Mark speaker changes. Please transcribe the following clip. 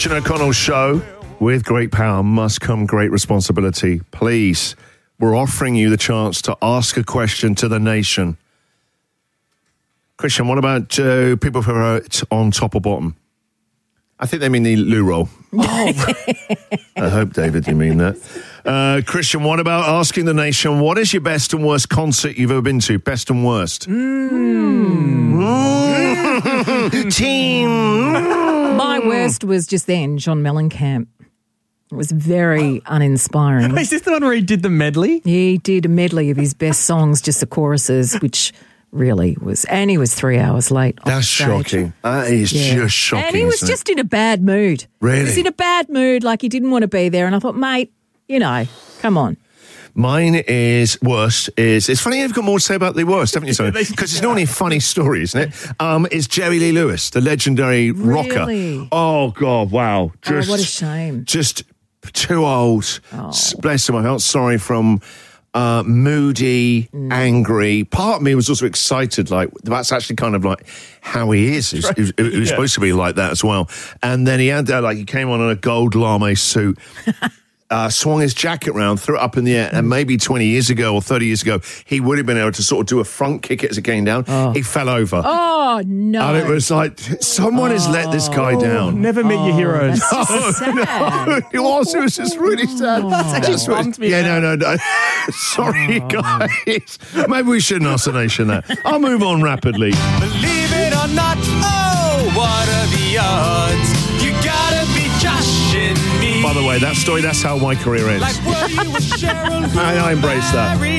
Speaker 1: Christian O'Connell Show. With great power must come great responsibility. Please, we're offering you the chance to ask a question to the nation. Christian, what about people who are on top or bottom? I think they mean the loo roll. Oh. I hope, David, you mean that. Christian, what about asking the nation, what is your best and worst concert you've ever been to? Best and worst. Team.
Speaker 2: My worst was just then, John Mellencamp. It was very uninspiring.
Speaker 3: Is this the one where he did the medley?
Speaker 2: He did a medley of his best songs, just the choruses, which really was... And he was 3 hours late on
Speaker 1: That's
Speaker 2: stage.
Speaker 1: shocking. That is just shocking.
Speaker 2: And he was just in a bad mood.
Speaker 1: Really?
Speaker 2: He was in a bad mood, like he didn't want to be there. And I thought, mate, come on.
Speaker 1: Mine is worst. It's funny you've got more to say about the worst, haven't you? Because it's not only a funny story, isn't it? It's Jerry Lee Lewis, the legendary rocker. Oh, God, wow.
Speaker 2: What a shame.
Speaker 1: Just too old. Bless him. I felt sorry from moody, angry. Part of me was also excited, like, that's actually kind of like how he is. He was supposed to be like that as well. And then he had that, like, he came on in a gold lame suit. Swung his jacket around, threw it up in the air, and maybe 20 years ago or 30 years ago, he would have been able to sort of do a front kick as it came down. He fell over.
Speaker 2: Oh, no.
Speaker 1: And it was like, someone has let this guy down.
Speaker 3: Never meet your heroes.
Speaker 2: That's just sad.
Speaker 1: No, it was just really sad. No. Sorry, guys. Maybe we shouldn't ask the nation that. I'll move on rapidly.
Speaker 4: Believe it or not, oh, what are the odds? You gotta be Josh and me.
Speaker 1: By the way, that story, that's how my career ends.
Speaker 4: Like, were you with Cheryl?
Speaker 1: I embrace that.